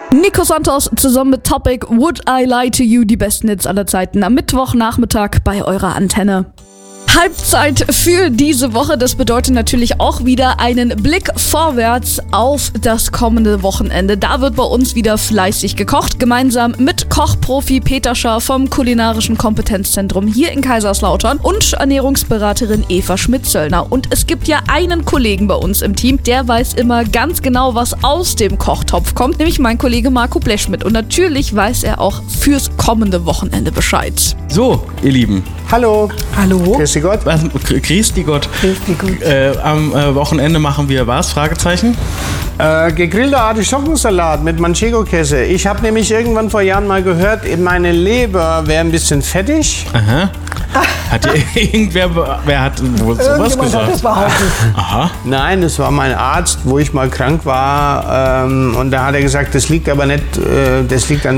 Nico Santos zusammen mit Topic Would I Lie to You, die besten Hits aller Zeiten am Mittwochnachmittag bei eurer Antenne. Halbzeit für diese Woche, das bedeutet natürlich auch wieder einen Blick vorwärts auf das kommende Wochenende. Da wird bei uns wieder fleißig gekocht, gemeinsam mit Kochprofi Peter Schaar vom Kulinarischen Kompetenzzentrum hier in Kaiserslautern und Ernährungsberaterin Eva Schmidt-Zöllner. Und es gibt ja einen Kollegen bei uns im Team, der weiß immer ganz genau, was aus dem Kochtopf kommt, nämlich mein Kollege Marco Blechschmidt. Und natürlich weiß er auch fürs kommende Wochenende Bescheid. So, ihr Lieben. Hallo. Hallo. Grüß dich Gott. Grüß dich Gott. Am Wochenende machen wir was? Fragezeichen? Gegrillter Artischockensalat mit Manchego-Käse. Ich habe nämlich irgendwann vor Jahren mal gehört, meine Leber wäre ein bisschen fettig. Aha. Hat wer hat sowas gesagt? Hat das behauptet. Aha. Nein, das war mein Arzt, wo ich mal krank war. Und da hat er gesagt, das liegt aber nicht, das liegt an